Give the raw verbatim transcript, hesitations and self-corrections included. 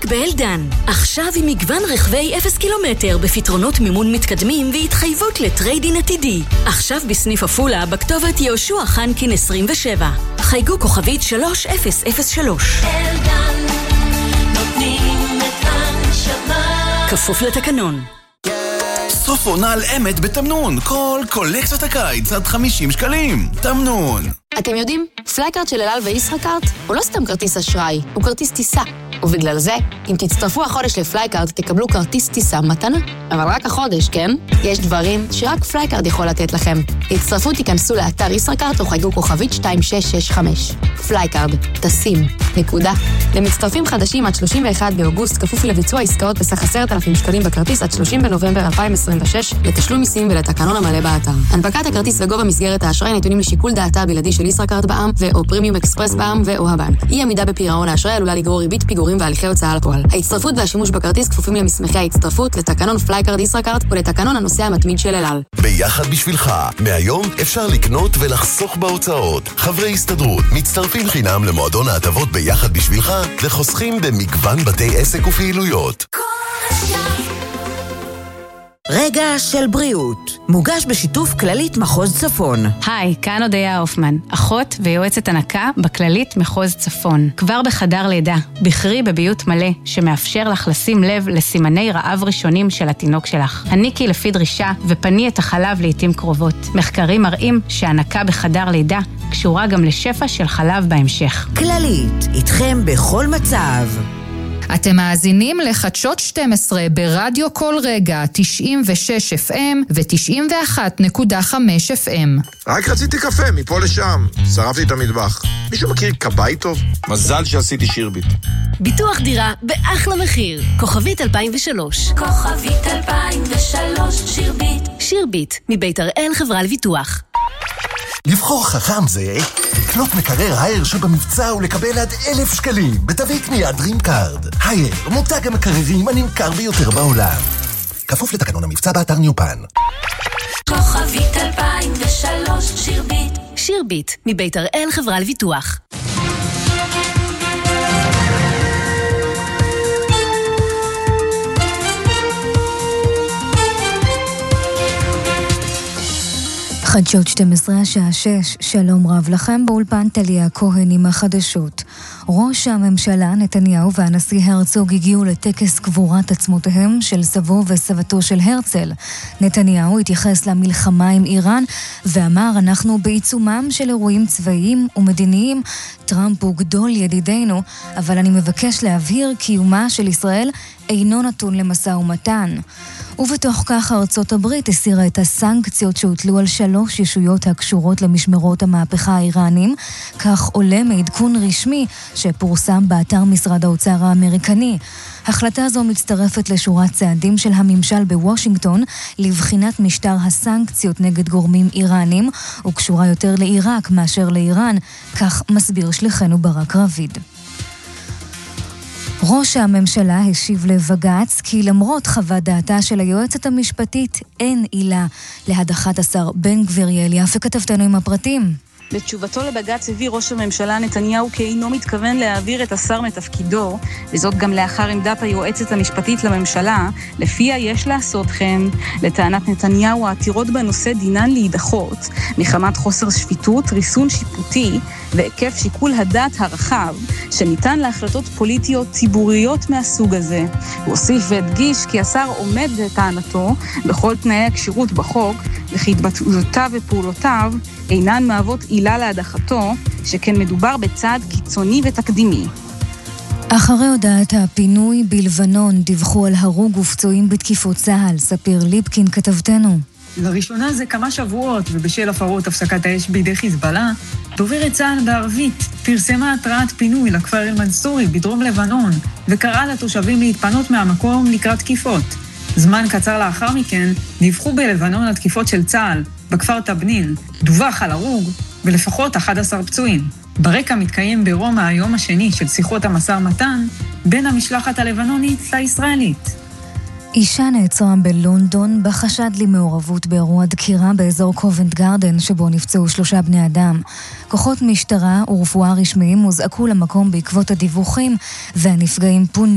באלדן. עכשיו עם מגוון רכבי אפס קילומטר בפתרונות מימון מתקדמים והתחייבות לטריידין עתידי. עכשיו בסניף אפולה בכתובת יהושע חנקין עשרים ושבע. חייגו כוכבית שלוש אפס אפס שלוש. אלדן, נותנים את הנשמה. כפוף לתקנון. סוף עונה על אמת בתמנון. כל קולקציית הקיץ עד חמישים שקלים. תמנון. אתם יודעים, פלייקארד של אל על וישראכרט הוא לא סתם כרטיס אשראי, הוא כרטיס טיסה. ובגלל זה, אם תצטרפו החודש לפלייקארד, תקבלו כרטיס טיסה מתנה. אבל רק החודש, כן? יש דברים שרק פלייקארד יכול לתת לכם. להצטרפו תיכנסו לאתר ישראכרט או חייגו כוכבית שתיים שש שש חמש. פלייקארד, טסים, נקודה. למצטרפים חדשים עד שלושים ואחד באוגוסט, כפוף לביצוע עסקאות בסך עשרת אלפים שקלים בכרטיס עד שלושים בנובמבר אלפיים עשרים ושש, לתשלום מיסים ולתקנון המלא באתר. הנפקת הכרטיס וגובה מסגרת האשראי נתונים לשיקול דעתה הבלעדי של ישראכרט בע"מ ו/או פרימיום אקספרס בע"מ ו/או הבנק. אי עמידה בפירעון האשראי עלולה לגרור ריבית פיגורים והליכי הוצאה לפועל. ההצטרפות והשימוש בכרטיס כפופים למסמכי ההצטרפות, לתקנון פלייקארד ישראכרט ולתקנון הנוסע המתמיד של אל על. ביחד בשבילך. מהיום אפשר לקנות ולחסוך בהוצאות. חברי הסתדרות מצטרפים חינם למועדון ההטבות ביחד בשבילך וחוסכים במגוון בתי עסק ופעילויות. רגע של בריאות, מוגש בשיתוף כללית מחוז צפון. היי, כאן אודיה הופמן, אחות ויועצת הנקה בכללית מחוז צפון. כבר בחדר לידה, בחרי בביות מלא, שמאפשר לך לשים לב לסימני רעב ראשונים של התינוק שלך. הניקי לפי דרישה ופני את החלב לעתים קרובות. מחקרים מראים שהנקה בחדר לידה קשורה גם לשפע של חלב בהמשך. כללית, איתכם בכל מצב. אתם מאזינים לחדשות שתים עשרה ברדיו כל רגע תשעים ושש אף אם ו-תשעים ואחת נקודה חמש אף אם. רק רציתי קפה מפה לשם, שרפתי את המטבח. מישהו מכיר קבאי טוב? מזל שעשיתי שירביט. ביטוח דירה באחלה מחיר. כוכבית אלפיים ושלוש. כוכבית אלפיים ושלוש, שירביט. שירביט, מבית הראל חברה לביטוח. לבחור חכם זה לקנות מקרר הייר שבמבצע ולקבל עד אלף שקלים בתווי קנייה דרים קארד. הייר, מותג המקררים הנמכר ביותר בעולם. כפוף לתקנון המבצע באתר ניופן. כוכבית אלפיים ושלוש, שירביט. שירביט, מבית הראל חברה לביטוח. חדשות שתים עשרה השעה שש, שלום רב לכם, באולפן טליה כהן עם החדשות. ראש הממשלה נתניהו והנשיא הרצוג הגיעו לטקס קבורת עצמותיהם של סבו וסבתו של הרצל. נתניהו התייחס למלחמה עם איראן ואמר, אנחנו בעיצומם של אירועים צבאיים ומדיניים. טראמפ הוא גדול ידידינו, אבל אני מבקש להבהיר קיומה של ישראל אינו נתון למשא ומתן. ובתוך כך ארצות הברית הסירה את הסנקציות שהוטלו על שלוש ישויות הקשורות למשמרות המהפכה האיראנים, כך עולה מעדכון רשמי שפורסם באתר משרד האוצר האמריקני. החלטה זו מצטרפת לשורת צעדים של הממשל בוושינגטון לבחינת משטר הסנקציות נגד גורמים איראנים, וקשורה יותר לעיראק מאשר לאיראן, כך מסביר שליחנו ברק רביד. ראש הממשלה השיב לבג"ץ כי למרות חוות דעתה של היועצת המשפטית אין עילה להדחת השר בן גביר. יעלי יפה כתבתנו עם הפרטים. בתשובתו לבג"ץ הביא ראש הממשלה נתניהו כי אינו מתכוון להעביר את השר מתפקידו, וזאת גם לאחר עמדת היועצת המשפטית לממשלה, לפיה יש לעשות כן. לטענת נתניהו, העתירות בנושא דינן להידחות, מחמת חוסר שפיטות, ריסון שיפוטי, והיקף שיקול הדעת הרחב, שניתן להחלטות פוליטיות ציבוריות מהסוג הזה. הוא הוסיף והדגיש כי השר עומד לטענתו בכל תנאי הקשירות בחוק, וכי התבטאויותיו ופעולותיו אינן מהוות עילה להדחתו, שכן מדובר בצעד קיצוני ותקדימי. אחרי הודעת הפינוי בלבנון דיווחו על הרוג ופצועים בתקיפות צה"ל. ספיר ליפקין כתבתנו. לראשונה זה כמה שבועות, ובשל הפרות הפסקת האש בידי חיזבאללה, דוברת צה"ל בערבית פרסמה התראת פינוי לכפר אל-מנסורי בדרום לבנון, וקראה לתושבים להתפנות מהמקום לקראת תקיפות. זמן קצר לאחר מכן דיווחו בלבנון על תקיפות של צה"ל בכפר תבנין, דווח על הרוג ולפחות אחד עשר פצועים. ברקע מתקיים ברומא היום השני של שיחות המשא ומתן בין המשלחת הלבנונית לישראלית. אישה נעצרה בלונדון בחשד למעורבות באירוע דקירה באזור קובנט גארדן שבו נפצעו שלושה בני אדם. כוחות משטרה ורפואה רשמיים הוזעקו למקום בעקבות הדיווחים, והנפגעים פונו